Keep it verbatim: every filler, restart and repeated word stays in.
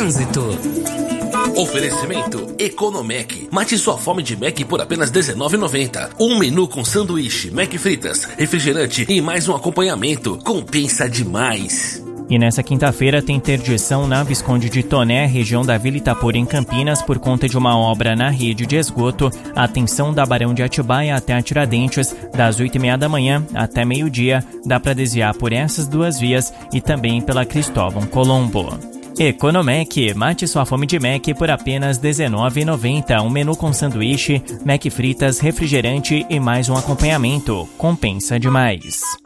Trânsito. Oferecimento Economec. Mate sua fome de Mac por apenas dezenove reais e noventa centavos. Um menu com sanduíche, Mac fritas, refrigerante e mais um acompanhamento. Compensa demais. E nessa quinta-feira tem interdição na Visconde de Toné, região da Vila Itapor, em Campinas, por conta de uma obra na rede de esgoto. Atenção da Barão de Atibaia até a Tiradentes, das oito e meia da manhã até meio-dia. Dá para desviar por essas duas vias e também pela Cristóvão Colombo. Economec, mate sua fome de Mac por apenas dezenove reais e noventa centavos. Um menu com sanduíche, Mac fritas, refrigerante e mais um acompanhamento. Compensa demais.